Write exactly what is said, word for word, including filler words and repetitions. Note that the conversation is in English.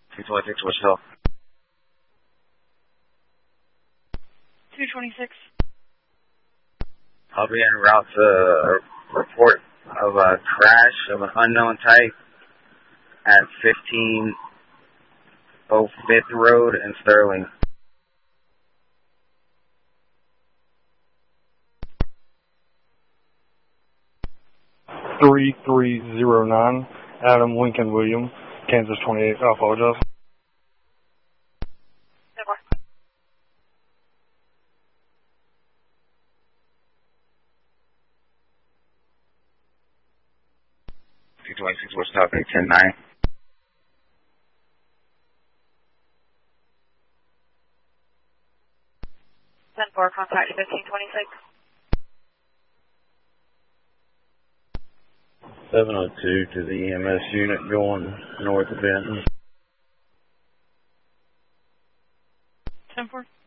two twenty-six, what's up? two twenty-six. I'll be en route to a report of a crash of an unknown type at fifteen oh fifth Road in Sterling. three three zero nine, Adam Lincoln William, Kansas twenty-eight. I apologize. two twenty-six, what's up? ten nine. ten four, contact fifteen twenty-six. seven oh two to the E M S unit going north of Benton. ten four.